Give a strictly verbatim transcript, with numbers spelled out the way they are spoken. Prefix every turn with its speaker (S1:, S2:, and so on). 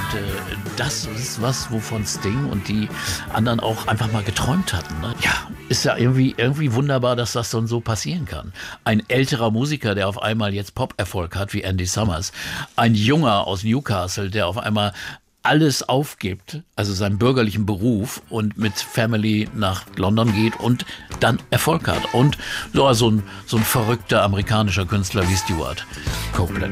S1: äh, das ist was, wovon Sting und die anderen auch einfach mal geträumt hatten. Ne? Ja, ist ja irgendwie, irgendwie wunderbar, dass das dann so passieren kann. Ein älterer Musiker, der auf einmal jetzt Pop-Erfolg hat, wie Andy Summers. Ein Junger aus Newcastle, der auf einmal alles aufgibt, also seinen bürgerlichen Beruf und mit Family nach London geht und dann Erfolg hat. Und so, so, ein, so ein verrückter amerikanischer Künstler wie Stewart Copeland.